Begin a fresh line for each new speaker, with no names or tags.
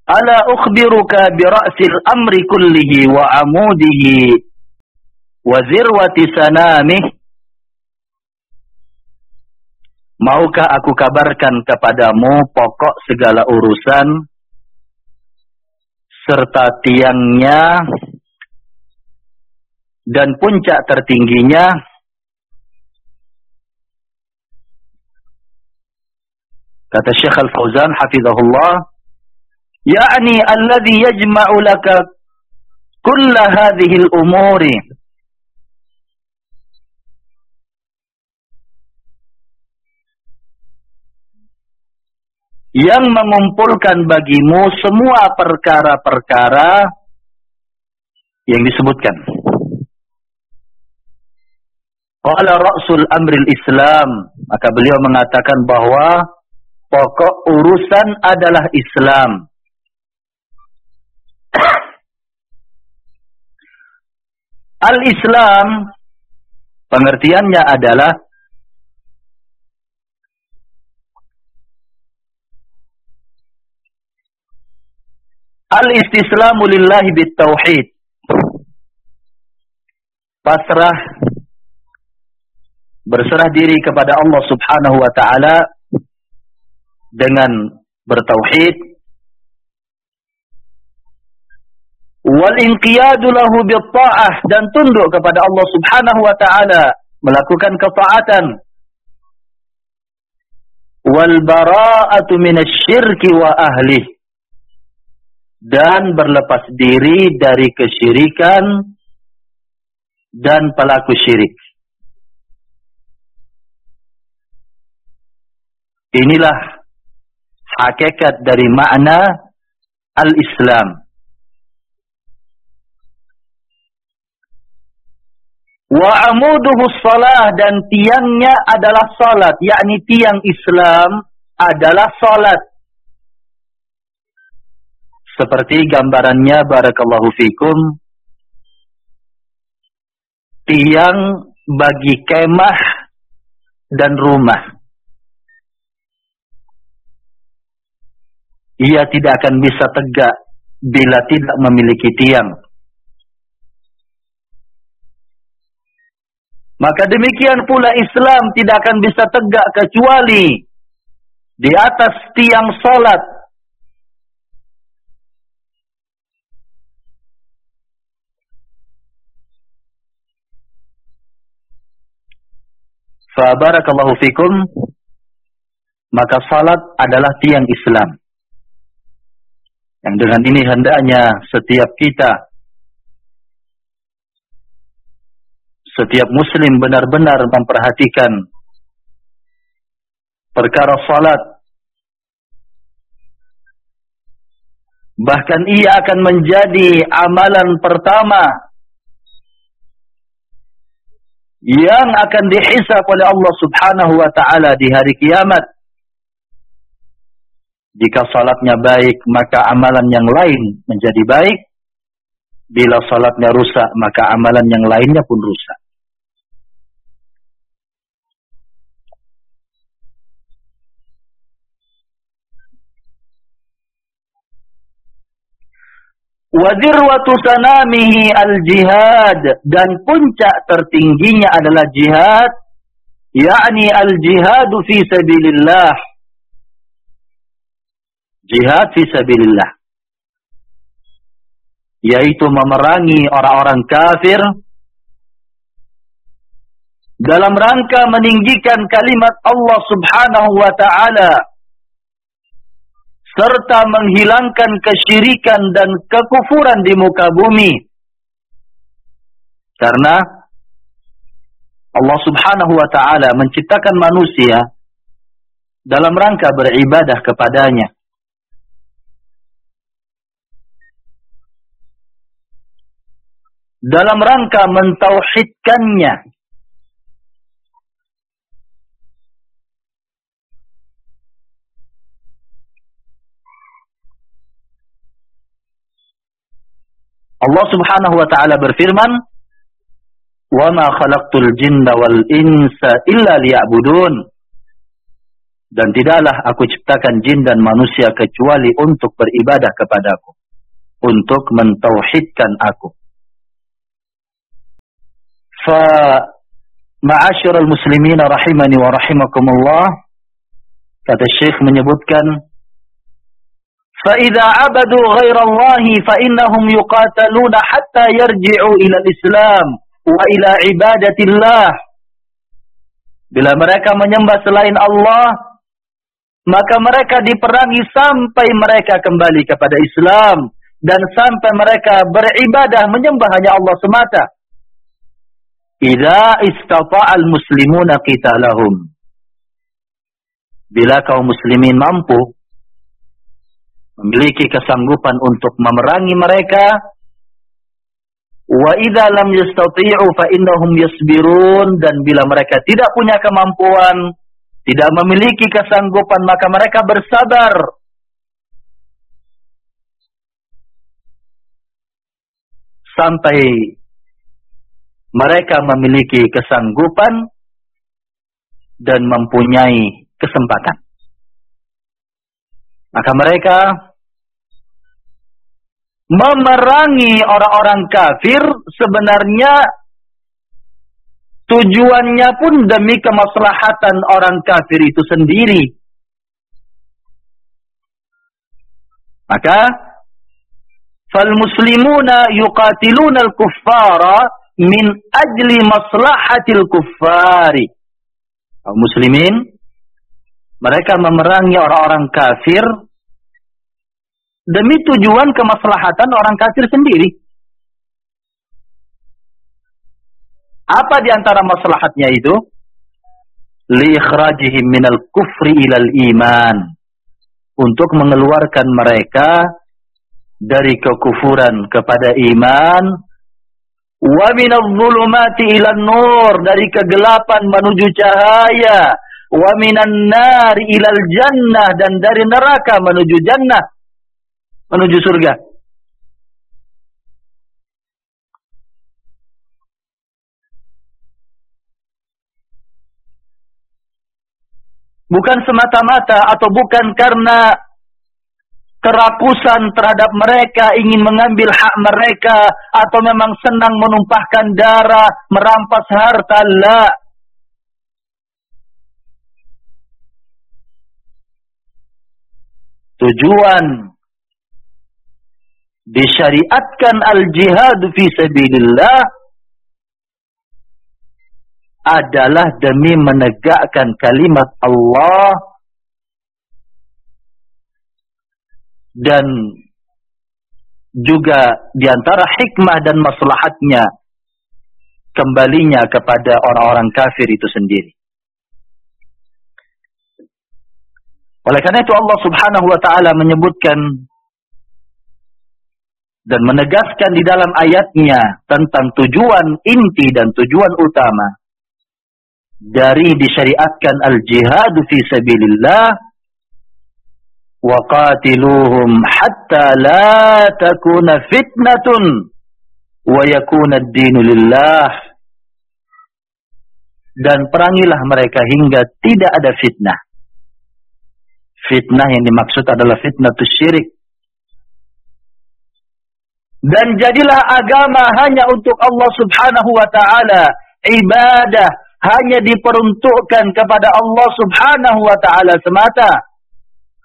Ala ukhbiruka bi ra'sil amri kullihi wa amudihi wa zirwati sanamih. Maukah aku kabarkan kepadamu pokok segala urusan serta tiangnya dan puncak tertingginya? Kata Syekh Al-Fauzan hafizahullah, ya'ni alladhi yajma'u laka kulla hadhihi al-umuri, yang mengumpulkan bagimu semua perkara-perkara yang disebutkan. Qala ra'sul amril Islam, maka beliau mengatakan bahwa pokok urusan adalah Islam. Al-Islam pengertiannya adalah al-istislamu lillahi bit-tauhid. Pasrah, berserah diri kepada Allah Subhanahu wa taala dengan bertauhid, wal inqiyadu lahu bit-ta'ah, dan tunduk kepada Allah Subhanahu wa taala melakukan ketaatan, wal bara'atu minasyirki wa ahlihi, dan berlepas diri dari kesyirikan dan pelaku syirik. Inilah hakikat dari makna al-Islam. Wa amuduhu shalah, dan tiangnya adalah salat, yakni tiang Islam adalah salat. Seperti gambarannya barakallahu fikum, tiang bagi kemah dan rumah. Ia tidak akan bisa tegak bila tidak memiliki tiang. Maka demikian pula Islam tidak akan bisa tegak kecuali di atas tiang salat. Fa barakallahu fikum, maka salat adalah tiang Islam. Yang dengan ini hendaknya setiap kita, setiap muslim benar-benar memperhatikan perkara salat. Bahkan ia akan menjadi amalan pertama yang akan dihisab oleh Allah Subhanahu wa taala di hari kiamat. Jika salatnya baik, maka amalan yang lain menjadi baik. Bila salatnya rusak, maka amalan yang lainnya pun rusak. Wa dirwatu sanamihi al-jihad, dan puncak tertingginya adalah jihad, yakni al-jihadu fi sabilillah. Jihad fi sabilillah, yaitu memerangi orang-orang kafir dalam rangka meninggikan kalimat Allah Subhanahu wa ta'ala, serta menghilangkan kesyirikan dan kekufuran di muka bumi. Karena Allah Subhanahu wa ta'ala menciptakan manusia dalam rangka beribadah kepadanya. Dalam rangka mentauhidkannya. Allah Subhanahu wa ta'ala berfirman, "Wa ma khalaqtul jinna wal insa illa liya'budun." Dan tidaklah aku ciptakan jin dan manusia kecuali untuk beribadah kepadaku, untuk mentauhidkan aku. Fa ma'asyiral muslimin rahimani wa rahimakumullah, kata Syekh menyebutkan, فَإِذَا عَبَدُوا غَيْرَ اللَّهِ فَإِنَّهُمْ يُقَاتَلُونَ حَتَّى يَرْجِعُوا إِلَى الْإِسْلَامِ وَإِلَى عِبَادَةِ اللَّهِ. Bila mereka menyembah selain Allah, maka mereka diperangi sampai mereka kembali kepada Islam dan sampai mereka beribadah menyembah hanya Allah semata. Idza istata'al muslimuna qitalahum. Bila kaum muslimin mampu, memiliki kesanggupan untuk memerangi mereka, wa idza lam yastati'u fa innahum yasbirun, dan bila mereka tidak punya kemampuan, tidak memiliki kesanggupan, maka mereka bersabar. Sampai mereka memiliki kesanggupan dan mempunyai kesempatan. Maka mereka memerangi orang-orang kafir sebenarnya tujuannya pun demi kemaslahatan orang kafir itu sendiri. Maka fal muslimuna yuqatiluna al-kuffara min ajli maslahatil kuffari. Kaum muslimin mereka memerangi orang-orang kafir demi tujuan kemaslahatan orang kafir sendiri. Apa di antara maslahatnya itu? Li ikhrajihim minal kufri ilal iman. Untuk mengeluarkan mereka dari kekufuran kepada iman. Wa minal zulumati ilan nur. Dari kegelapan menuju cahaya. Wa minan nari ilal jannah. Dan dari neraka menuju jannah. Menuju surga. Bukan semata-mata atau bukan karena kerakusan terhadap mereka, ingin mengambil hak mereka, atau memang senang menumpahkan darah, merampas harta, la. Tujuan disyariatkan al-jihad fi sabilillah adalah demi menegakkan kalimat Allah dan juga diantara hikmah dan maslahatnya kembalinya kepada orang-orang kafir itu sendiri. Oleh karena itu Allah Subhanahu wa taala menyebutkan dan menegaskan di dalam ayatnya tentang tujuan inti dan tujuan utama dari disyariatkan al-jihad fi sabilillah, wa qatiluhum hatta la takuna fitnatun wa yakuna ad-dinu lillah, dan perangilah mereka hingga tidak ada fitnah. Fitnah yang dimaksud adalah fitnatus syirik. Dan jadilah agama hanya untuk Allah Subhanahu wa ta'ala. Ibadah hanya diperuntukkan kepada Allah Subhanahu wa ta'ala semata.